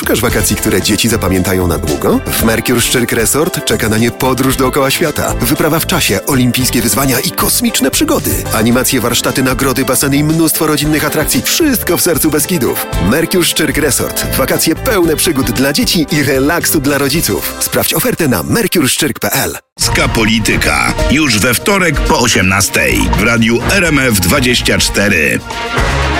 Szukasz wakacji, które dzieci zapamiętają na długo? W Mercure Szczyrk Resort czeka na nie podróż dookoła świata, wyprawa w czasie, olimpijskie wyzwania i kosmiczne przygody. Animacje, warsztaty, nagrody, baseny i mnóstwo rodzinnych atrakcji. Wszystko w sercu Beskidów. Mercure Szczyrk Resort. Wakacje pełne przygód dla dzieci i relaksu dla rodziców. Sprawdź ofertę na mercureszczyrk.pl. Ska Polityka. Już we wtorek po 18:00 w radiu RMF24.